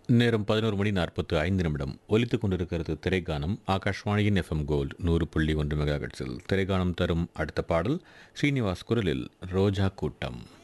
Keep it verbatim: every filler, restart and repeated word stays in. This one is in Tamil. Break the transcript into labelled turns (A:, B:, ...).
A: நேரம் பதினொரு மணி நாற்பத்து ஐந்து நிமிடம் ஒலித்துக் கொண்டிருக்கிறது திரைக்கானம். ஆகாஷ்வாணியின் எஃப்எம் கோல்டு நூறு புள்ளி ஒன்று மெகாஹெட்ஸில் திரைக்கானம் தரும் அடுத்த பாடல் ஸ்ரீனிவாஸ் குரலில் ரோஜா கூட்டம்.